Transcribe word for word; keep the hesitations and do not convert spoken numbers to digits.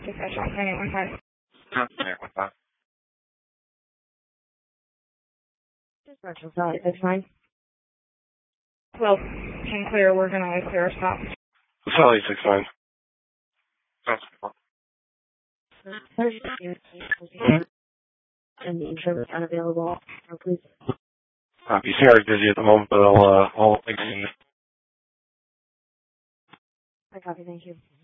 Dispatch off nine eight one five. nine eight one five. Dispatch off nine eight six nine. twelve. Can clear. We're going to clear a stop. Sally six nine. And the insurance is unavailable. So please. Copy. Sarah's busy at the moment, but I'll, uh, I'll exit. I copy. Thank you.